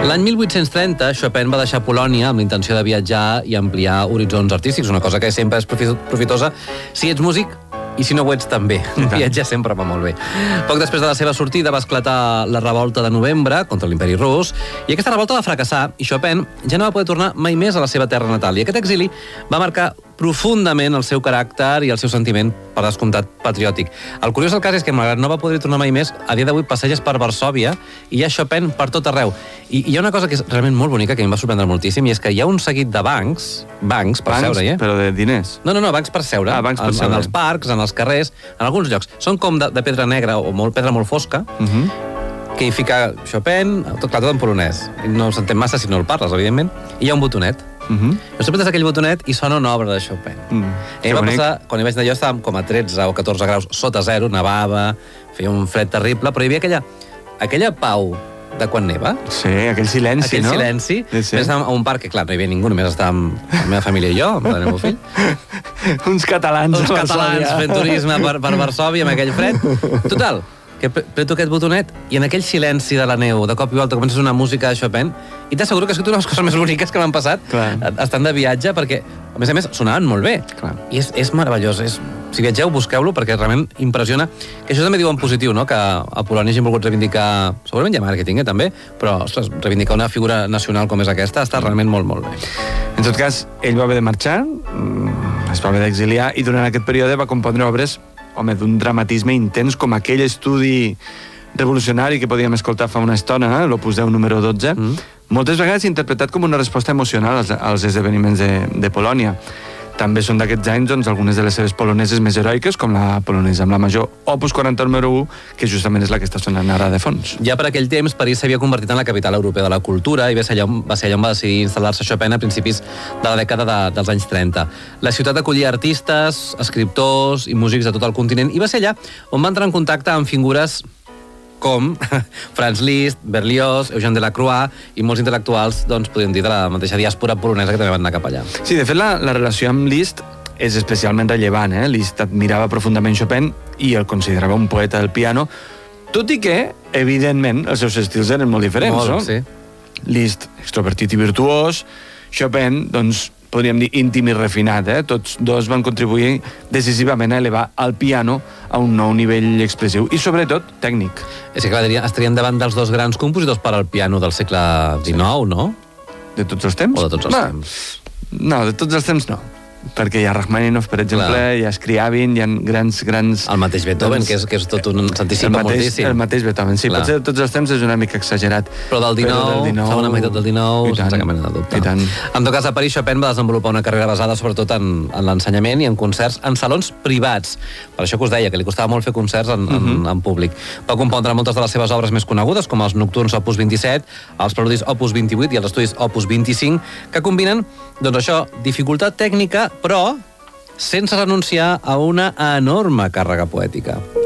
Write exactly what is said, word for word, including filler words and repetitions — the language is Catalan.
L'any mil vuit-cents trenta, Chopin va deixar Polònia amb l'intenció de viatjar i ampliar horitzons artístics, una cosa que sempre és profitosa si ets músic i si no ho ets també. Viatjar sempre va molt bé. Poc després de la seva sortida va esclatar la revolta de novembre contra l'imperi rus i aquesta revolta va fracassar i Chopin ja no va poder tornar mai més a la seva terra natal. I aquest exili va marcar profundament el seu caràcter i el seu sentiment, per descomptat, patriòtic. El curiós del cas és que, malgrat no va poder tornar mai més, a dia d'avui passeges per Varsòvia i hi ha Chopin per tot arreu. I hi ha una cosa que és realment molt bonica, que em va sorprendre moltíssim, i és que hi ha un seguit de bancs, bancs per bancs, seure-hi, eh? Però de diners? No, no, no, bancs per seure. Ah, bancs per en, seure. en els parcs, en els carrers, en alguns llocs. Són com de, de pedra negra o molt, pedra molt fosca, Uh -huh. que hi fica Chopin, tot, clar, tot en polonès. No s'entén massa si no el parles, evidentment. I hi ha un botonet. Uh -huh. Llavors apretes aquell botonet i sona una obra de Chopin. Mm, I va passar, quan hi vaig anar jo estàvem com a tretze o catorze graus sota zero, nevava, feia un fred terrible, però hi havia aquella, aquella pau de quan neva. Sí, aquell silenci, aquell no? Aquell silenci. Sí, sí. Més a un parc que, clar, no hi havia ningú, només estàvem la meva família i jo, amb el meu fill. Uns catalans. Uns catalans fent turisme per, per Varsòvia amb aquell fred. Total, que preto aquest botonet i en aquell silenci de la neu, de cop i volta comença una música de Chopin i t'asseguro que és una de les coses més boniques que m'han passat Clar. estant de viatge, perquè a més a més sonaven molt bé. Clar. I és, és meravellós. És, si viatgeu, busqueu-lo, perquè realment impressiona. Que això també diu en positiu, no? Que a Polònia hagin volgut reivindicar, segurament hi ha màrqueting, eh, també, però, ostres, reivindicar una figura nacional com és aquesta està realment molt, molt bé. En tot cas, ell va haver de marxar, es va haver d'exiliar, i durant aquest període va compondre obres, home, d'un dramatisme intens, com aquell estudi revolucionari que podíem escoltar fa una estona, eh? l'Opus deu número dotze, mm. moltes vegades interpretat com una resposta emocional als, als esdeveniments de, de Polònia. També són d'aquests anys doncs, algunes de les seves poloneses més heroiques, com la polonesa amb la major Opus quaranta número u, que justament és la que està sonant ara de fons. Ja per aquell temps, París s'havia convertit en la capital europea de la cultura i va ser allà on va, ser allà on va decidir instal·lar-se Chopin a principis de la dècada de, dels anys trenta. La ciutat acollia artistes, escriptors i músics de tot el continent i va ser allà on va entrar en contacte amb figures com Franz Liszt, Berlioz, Eugène Delacroix i molts intel·lectuals, doncs, podríem dir, de la mateixa diàspora polonesa que també van anar cap allà. Sí, de fet, la, la relació amb Liszt és especialment rellevant. Eh? Liszt admirava profundament Chopin i el considerava un poeta del piano, tot i que, evidentment, els seus estils eren molt diferents, molt, no? Sí. Liszt, extrovertit i virtuós, Chopin, doncs, podríem dir íntim i refinat, eh? Tots dos van contribuir decisivament a elevar el piano a un nou nivell expressiu i, sobretot, tècnic. És que, clar, estarien davant dels dos grans compositors per al piano del segle dinou, no? De tots els temps? O de tots els Va, temps? No, de tots els temps no. Perquè hi ha Rachmaninoff, per exemple, Clar. hi ha Scriabin, hi ha grans, grans... El mateix Beethoven, doncs, que, és, que és tot un... s'anticipa moltíssim. El mateix Beethoven, sí. Clar. Potser de tots els temps és una mica exagerat. Però del dinou, Però del dinou... segona meitat del dinou, I tant, sense cap mena de dubte. I tant. En tot cas, a París, Chopin va desenvolupar una carrera basada sobretot en, en l'ensenyament i en concerts en salons privats. Per això que us deia, que li costava molt fer concerts en, uh-huh. en, en públic. Va compondre moltes de les seves obres més conegudes, com els Nocturns Opus vint-i-set, els Preludis Opus vint-i-vuit i els Estudis Opus vint-i-cinc, que combinen, doncs això, dificultat tècnica, però sense renunciar a una enorme càrrega poètica.